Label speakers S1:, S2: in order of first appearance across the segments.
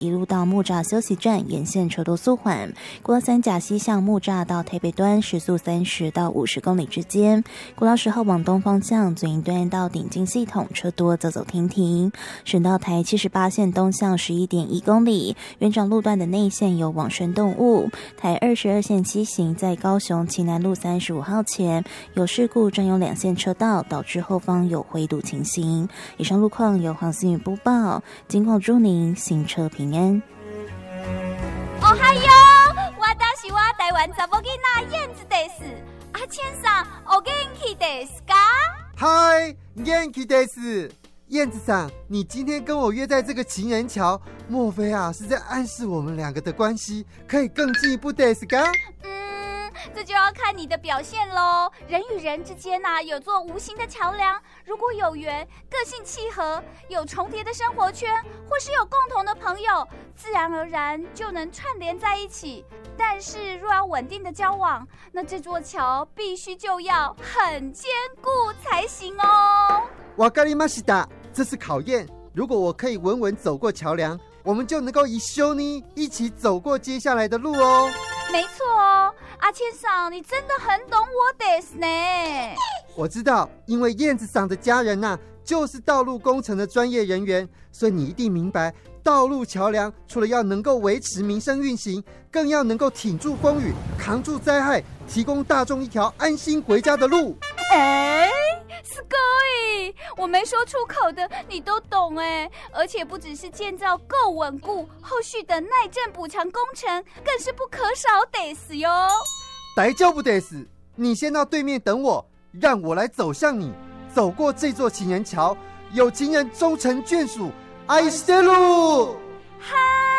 S1: 一路到木栅休息站，沿线车多速缓。国道3甲西向木栅到台北端时速30到50公里之间。国道10号往东方向，左营端到顶进系统车多，走走停停。省道台78线东向11.1公里，园长路段的内线有往生动物。台22线西行在高雄旗南路35号前有事故，占用2线车道，导致后方有回堵情形。以上路况由黄思雨播报，经过祝您行车平安。
S2: 哦嗨哟，我是我台湾查某囡仔燕子です。阿千さん、お元気ですか？
S3: 嗨，元気です。燕子桑，你今天跟我约在这个情人桥，莫非啊是在暗示我们2个的关系可以更进一步ですか？
S2: 这就要看你的表现咯。人与人之间有座无形的桥梁，如果有缘，个性契合，有重叠的生活圈，或是有共同的朋友，自然而然就能串联在一起。但是若要稳定的交往，那这座桥必须就要很坚固才行哦。
S3: わかりました，这是考验。如果我可以稳稳走过桥梁，我们就能够一緒に一起走过接下来的路哦。
S2: 没错哦，阿千桑，你真的很懂我です呢。
S3: 我知道，因为燕子桑的家人就是道路工程的专业人员，所以你一定明白，道路桥梁除了要能够维持民生运行，更要能够挺住风雨，扛住灾害，提供大众一条安心回家的路。
S2: すごい，我没说出口的你都懂哎，而且不只是建造够稳固，后续的耐震补强工程更是不可少ですよ。
S3: 大丈夫です，你先到对面等我，让我来走向你，走过这座情人桥，有情人终成眷属，愛してる。
S2: 嗨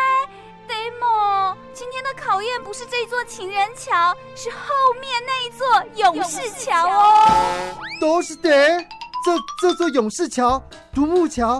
S2: ，Demo，今天的考验不是这座情人桥，是后面那一座勇士桥哦。
S3: どうして？这座勇士桥、独木橋，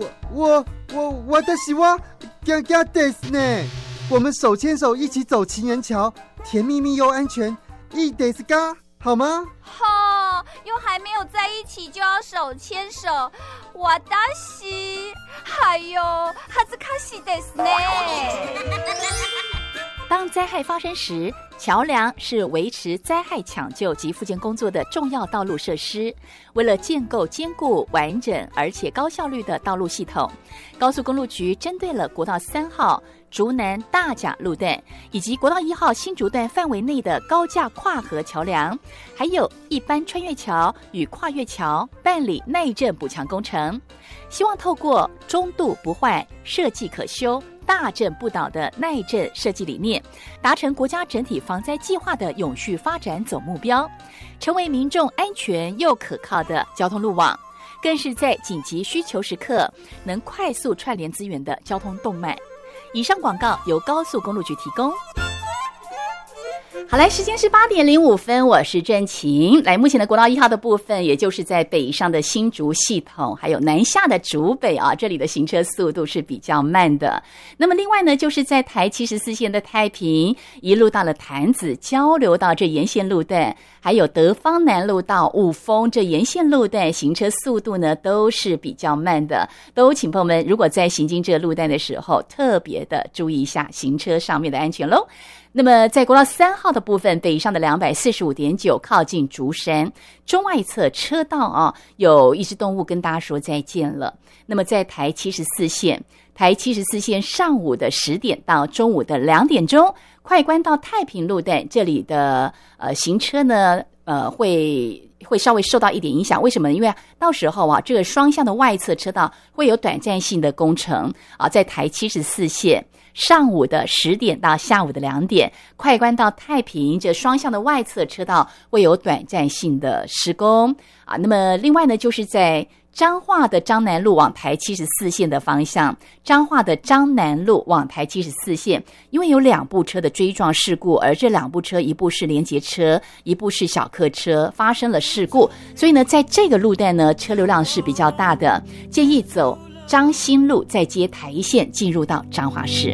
S3: 私は驚驚ですね。我们手牵手一起走情人橋，甜蜜蜜又安全，いいですか？好吗？
S2: 又还没有在一起就要手牵手，私还有恥ずかしいですね。
S4: 当灾害发生时，桥梁是维持灾害抢救及复健工作的重要道路设施。为了建构坚固、完整而且高效率的道路系统，高速公路局针对了国道3号竹南大甲路段以及国道1号新竹段范围内的高架跨河桥梁，还有一般穿越桥与跨越桥办理耐震补强工程，希望透过中度不坏、设计可修、大震不倒的耐震设计理念，达成国家整体防灾计划的永续发展总目标，成为民众安全又可靠的交通路网，更是在紧急需求时刻能快速串联资源的交通动脉。以上广告由高速公路局提供。好，来，时间是8点05分，我是郑晴。来，目前的国道1号的部分，也就是在北上的新竹系统，还有南下的竹北这里的行车速度是比较慢的。那么另外呢，就是在台74线的太平，一路到了潭子，交流到这沿线路段，还有德芳南路到五峰这沿线路段，行车速度呢都是比较慢的。都请朋友们，如果在行经这个路段的时候，特别的注意一下行车上面的安全咯。那么在国道3号的部分，北上的 245.9 靠近竹山中外侧车道有一只动物跟大家说再见了。那么在台74线上午的10点到中午的2点钟，快关到太平路段，这里的行车呢会稍微受到一点影响。为什么呢？因为到时候这个双向的外侧车道会有短暂性的工程在台74线上午的10点到下午的2点，快关到太平这双向的外侧车道会有短暂性的施工那么另外呢，就是在彰化的彰南路往台74线的方向，彰化的彰南路往台74线，因为有2部车的追撞事故，而这2部车一部是联结车，一部是小客车，发生了事故，所以呢，在这个路段呢，车流量是比较大的，建议走彰新路再接台一线进入到彰化市。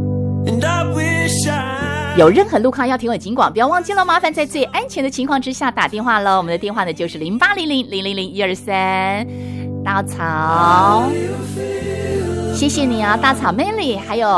S4: 有任何路况要提问，尽管不要忘记了，麻烦在最安全的情况之下打电话了。我们的电话呢就是0800000123。稻草谢谢你啊，大草妹里，还有